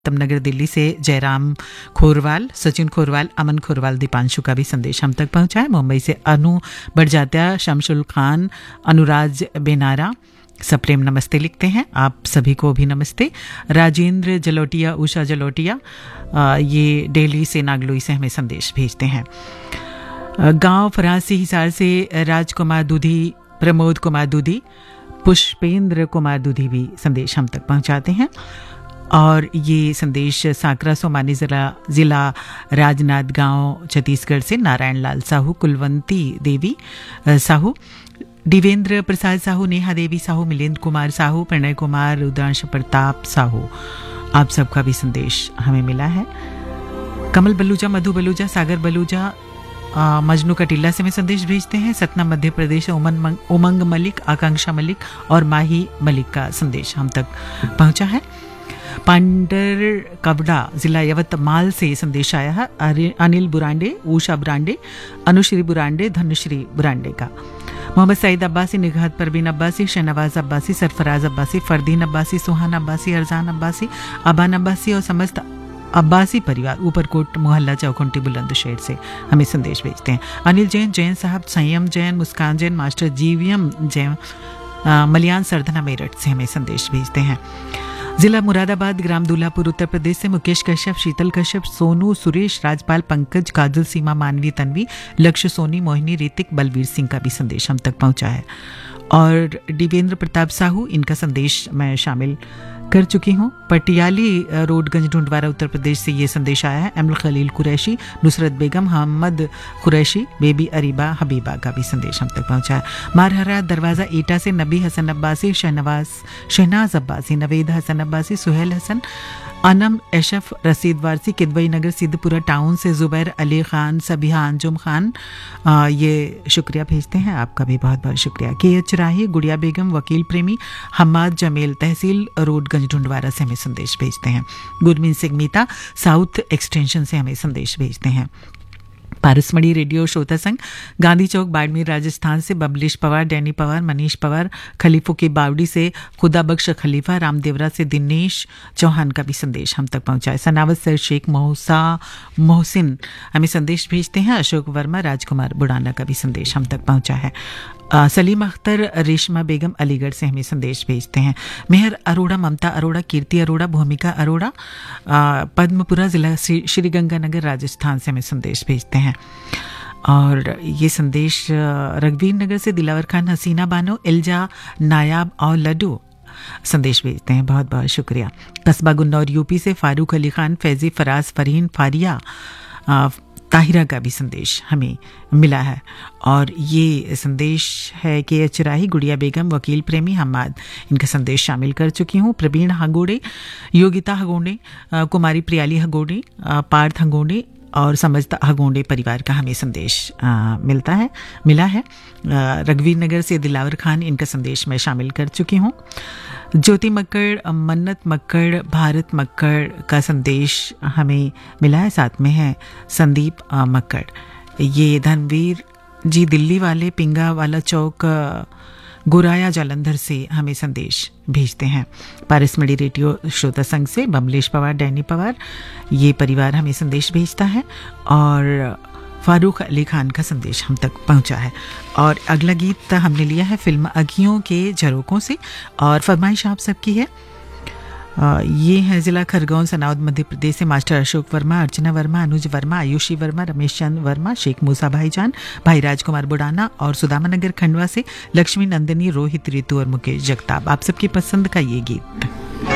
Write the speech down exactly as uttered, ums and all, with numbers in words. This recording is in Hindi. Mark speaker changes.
Speaker 1: नगर दिल्ली से जयराम खोरवाल, सचिन खोरवाल, अमन खोरवाल, दीपांशु का भी संदेश हम तक पहुंचा है। मुंबई से अनु बड़जात्या, शमशुल खान, अनुराज बेनारा सप्रेम नमस्ते लिखते हैं। आप सभी को भी नमस्ते। राजेंद्र जलोटिया, उषा जलोटिया ये दिल्ली से नागलोई से हमें संदेश भेजते हैं। गांव फरासी हिसार से राजकुमार दूधी, प्रमोद कुमार दूधी, पुष्पेंद्र कुमार दूधी भी संदेश हम तक पहुंचाते हैं। और ये संदेश साकरा सोमानी जिला जिला राजनाथ गांव छत्तीसगढ़ से नारायण लाल साहू, कुलवंती देवी साहू, दिवेंद्र प्रसाद साहू, नेहा देवी साहू, मिलिंद कुमार साहू, प्रणय कुमार, रुद्रांश प्रताप साहू, आप सबका भी संदेश हमें मिला है। कमल बलूजा, मधु बलूजा, सागर बलूजा, मजनू कटीला से हमें संदेश भेजते हैं। सतना मध्य प्रदेश, उमंग उमंग मलिक, आकांक्षा मलिक और माही मलिक का संदेश हम तक पहुंचा है। पांडर कवड़ा जिला यवतमाल से संदेश आया है। अनिल बुरांडे, उषा बुरांडे, अनुश्री बुरांडे, धनुश्री बुरांडे का। मोहम्मद सईद अब्बासी, निगहत परवीन अब्बासी, शहनवाज अब्बासी, सरफराज अब्बासी, फरदीन अब्बासी, सुहान अब्बासी, अरजान अब्बासी, अबान अब्बासी और समस्त अब्बासी परिवार ऊपरकोट मोहल्ला चौकुंटी बुलंदशहर से हमें संदेश भेजते हैं। अनिल जैन, जैन साहब, संयम जैन, मुस्कान जैन, मास्टर जीवीएम जैन, मलियान सरधना मेरठ से हमें संदेश भेजते हैं। जिला मुरादाबाद, ग्राम दूल्हापुर, उत्तर प्रदेश से मुकेश कश्यप, शीतल कश्यप, सोनू, सुरेश, राजपाल, पंकज, काजल, सीमा, मानवी, तन्वी, लक्ष्य, सोनी, मोहिनी, ऋतिक, बलबीर सिंह का भी संदेश हम तक पहुंचा है। और दिवेंद्र प्रताप साहू, इनका संदेश मैं शामिल कर चुकी हूँ। पटियाली रोडगंज ढूंढवारा उत्तर प्रदेश से ये संदेश आया है। अमल खलील कुरैशी, नुसरत बेगम, मोहम्मद कुरैशी, बेबी अरीबा हबीबा का भी संदेश हम तक पहुंचा है। मारहरा दरवाज़ा ईटा से नबी हसन अब्बासी, शहनवाज शहनाज अब्बासी, नवेद हसन अब्बासी, सुहेल हसन, अनम एशफ, रसीद वारसी, किदवई नगर, सिद्धपुरा टाउन से जुबैर अली खान, सबिहा अंजुम खान आ, ये शुक्रिया भेजते हैं। आपका भी बहुत बहुत शुक्रिया। के एच राही, गुड़िया बेगम, वकील प्रेमी, हम्माद जमील, तहसील रोडगंज ढूंढवारा से हमें संदेश भेजते हैं। गुरमीत सिंह मीता, साउथ एक्सटेंशन से हमें संदेश भेजते हैं। पारसमढ़ी रेडियो श्रोता संघ, गांधी चौक, बाड़मेर, राजस्थान से बबलीश पवार, डैनी पवार, मनीष पवार, खलीफों की बावड़ी से खुदा बख्श खलीफा, रामदेवरा से दिनेश चौहान का भी संदेश हम तक पहुंचा है। सनावत सर शेख मोहसा मोहसिन हमें संदेश भेजते हैं। अशोक वर्मा, राजकुमार बुढ़ाना का भी संदेश हम तक पहुंचा है। आ, सलीम अख्तर, रेशमा बेगम अलीगढ़ से हमें संदेश भेजते हैं। मेहर अरोड़ा, ममता अरोड़ा, कीर्ति अरोड़ा, भूमिका अरोड़ा, पद्मपुरा जिला श्रीगंगानगर राजस्थान से हमें संदेश भेजते हैं। और ये संदेश रघुवीर नगर से दिलावर खान, हसीना बानो, इल्जा नायाब और लड्डू संदेश भेजते हैं। बहुत बहुत शुक्रिया। कस्बा गुन्नौर यूपी से फारूक अली खान, फैजी, फराज, फरीन, फारिया, ताहिरा का भी संदेश हमें मिला है। और ये संदेश है के एच राही, गुड़िया बेगम, वकील प्रेमी, हम्माद, इनका संदेश शामिल कर चुकी हूँ। प्रवीण हगोड़े, योगिता हगोड़े, कुमारी प्रियाली हगोड़े, पार्थ हगोड़े और समझता हगोंडे परिवार का हमें संदेश आ, मिलता है मिला है। रघुवीर नगर से दिलावर खान, इनका संदेश मैं शामिल कर चुकी हूँ। ज्योति मक्कड़, मन्नत मक्कड़, भारत मक्कड़ का संदेश हमें मिला है। साथ में है संदीप मक्कड़। ये धनवीर जी दिल्ली वाले पिंगा वाला चौक, गुराया जालंधर से हमें संदेश भेजते हैं। पारसमढ़ी रेडियो श्रोता संघ से बमलेश पवार, डैनी पवार, ये परिवार हमें संदेश भेजता है। और फारूक अली खान का संदेश हम तक पहुंचा है। और अगला गीत हमने लिया है फिल्म अखियों के झरोकों से, और फरमाइश आप सबकी है। आ, ये है जिला खरगोन, सनाउद, मध्य प्रदेश से मास्टर अशोक वर्मा, अर्चना वर्मा, अनुज वर्मा, आयुषी वर्मा, रमेश चंद वर्मा, शेख मूसा भाईजान, भाई राजकुमार बुढ़ाना और सुदामा नगर खंडवा से लक्ष्मी नंदिनी, रोहित, रितु और मुकेश जगताप, आप सबकी पसंद का ये गीत।